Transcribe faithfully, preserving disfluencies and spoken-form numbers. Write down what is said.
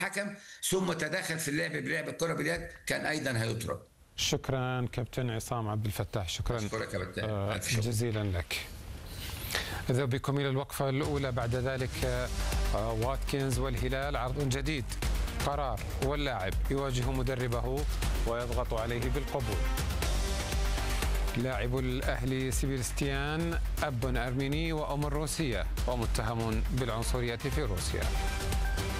الحكم ثم تدخل في اللعب بلعب الكره باليد كان ايضا هيطرد. شكرا كابتن عصام عبد الفتاح، شكرا آه جزيلا لك. اذهب بكم الى الوقفه الاولى، بعد ذلك واتكنز والهلال عرض جديد، قرار واللاعب يواجه مدربه ويضغط عليه بالقبول. لاعب الأهلي سيبرستيان أب أرميني وأم روسية ومتهم بالعنصرية في روسيا.